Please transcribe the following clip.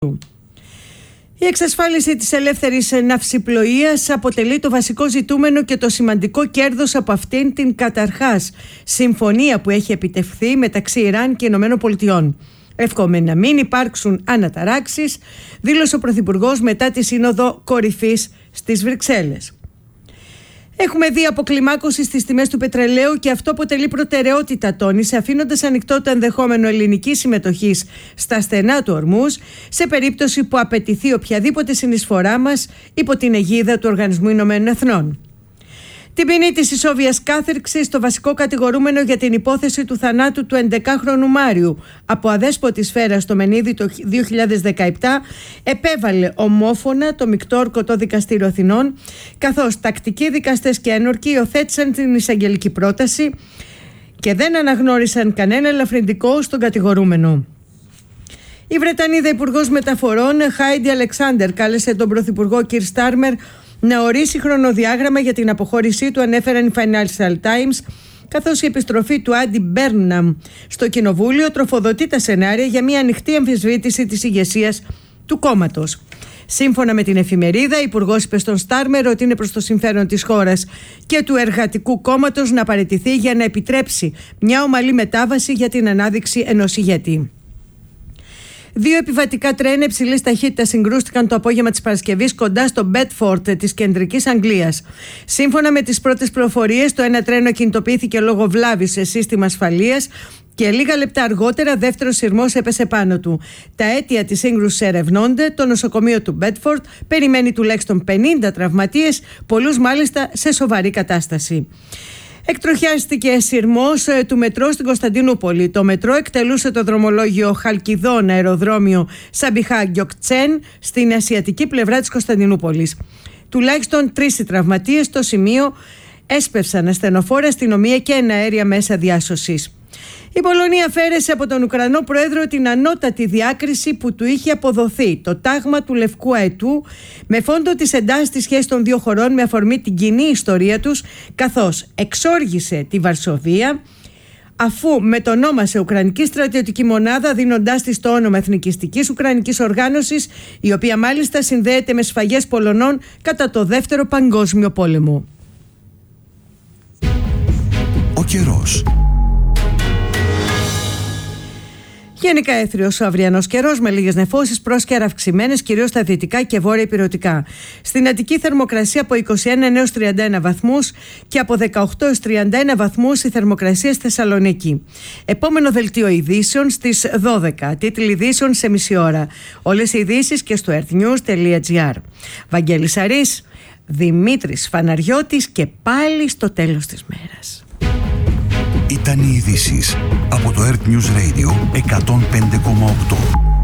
Η εξασφάλιση της ελεύθερης ναυσιπλοείας αποτελεί το βασικό ζητούμενο και το σημαντικό κέρδος από αυτήν την καταρχάς συμφωνία που έχει επιτευχθεί μεταξύ Ιράν και ΗΠΑ. Εύχομαι να μην υπάρξουν αναταράξεις, δήλωσε ο Πρωθυπουργός μετά τη Σύνοδο Κορυφής στις Βρυξέλλες. Έχουμε δει αποκλιμάκωση στις τιμές του πετρελαίου και αυτό αποτελεί προτεραιότητα, τόνισε, αφήνοντας ανοιχτό το ενδεχόμενο ελληνικής συμμετοχής στα στενά του Ορμούζ σε περίπτωση που απαιτηθεί οποιαδήποτε συνεισφορά μας υπό την αιγίδα του Οργανισμού Ηνωμένων Εθνών. Την ποινή της ισόβιας κάθυρξης, το βασικό κατηγορούμενο για την υπόθεση του θανάτου του 11χρονου Μάριου από αδέσποτη σφαίρα στο Μενίδη το 2017, επέβαλε ομόφωνα το Μεικτό Ορκωτό Δικαστήριο Αθηνών, καθώς τακτικοί δικαστές και ένορκοι υιοθέτησαν την εισαγγελική πρόταση και δεν αναγνώρισαν κανένα ελαφρυντικό στον κατηγορούμενο. Η Βρετανίδα Υπουργός Μεταφορών Χάιντι Αλεξάντερ κάλεσε τον Πρωθυπουργό Κιρ Στάρμερ να ορίσει χρονοδιάγραμμα για την αποχώρησή του, ανέφεραν οι Financial Times, καθώς η επιστροφή του Άντι Μπέρναμ στο Κοινοβούλιο τροφοδοτεί τα σενάρια για μια ανοιχτή αμφισβήτηση της ηγεσίας του κόμματος. Σύμφωνα με την εφημερίδα, η Υπουργός είπε στον Στάρμερ ότι είναι προς το συμφέρον της χώρας και του Εργατικού Κόμματος να παραιτηθεί για να επιτρέψει μια ομαλή μετάβαση για την ανάδειξη ενός ηγέτη. 2 επιβατικά τρένα υψηλής ταχύτητας συγκρούστηκαν το απόγευμα της Παρασκευής κοντά στο Μπέτφορντ της κεντρικής Αγγλίας. Σύμφωνα με τις πρώτες πληροφορίες, το ένα τρένο κινητοποιήθηκε λόγω βλάβης σε σύστημα ασφαλείας και λίγα λεπτά αργότερα δεύτερος σειρμός έπεσε πάνω του. Τα αίτια της σύγκρουσης ερευνώνται. Το νοσοκομείο του Μπέτφορντ περιμένει τουλάχιστον 50 τραυματίες, πολλούς μάλιστα σε σοβαρή κατάσταση. Εκτροχιάστηκε σειρμός του μετρό στην Κωνσταντινούπολη. Το μετρό εκτελούσε το δρομολόγιο Χαλκιδών αεροδρόμιο Σαμπιχά Γκιοκτσέν στην ασιατική πλευρά της Κωνσταντινούπολης. Τουλάχιστον 3 οι τραυματίες στο σημείο έσπευσαν ασθενοφόρα, αστυνομία και εναέρια μέσα διάσωσης. Η Πολωνία αφαίρεσε από τον Ουκρανό Πρόεδρο την ανώτατη διάκριση που του είχε αποδοθεί, το τάγμα του Λευκού Αετού, με φόντο τις εντάσεις στη σχέση των δύο χωρών με αφορμή την κοινή ιστορία τους, καθώς εξόργησε τη Βαρσοβία αφού μετονόμασε Ουκρανική Στρατιωτική Μονάδα, δίνοντάς της το όνομα Εθνικιστικής Ουκρανικής Οργάνωσης, η οποία μάλιστα συνδέεται με σφαγές Πολωνών κατά το Δεύτερο Παγκόσμιο Πόλεμο. Ο καιρός. Γενικά έθριος ο αυριανός καιρός με λίγες νεφώσεις, πρόσκαιρα αυξημένες κυρίως στα δυτικά και βόρεια ηπειρωτικά. Στην Αττική θερμοκρασία από 21 έως 31 βαθμούς και από 18 έως 31 βαθμούς η θερμοκρασία στη Θεσσαλονίκη. Επόμενο δελτίο ειδήσεων στις 12. Τίτλοι ειδήσεων σε μισή ώρα. Όλες οι ειδήσεις και στο earthnews.gr. Βαγγέλης Αρής, Δημήτρης Φαναριώτης και πάλι στο τέλος της μέρας. Ήταν οι ειδήσεις από το Earth News Radio 105,8.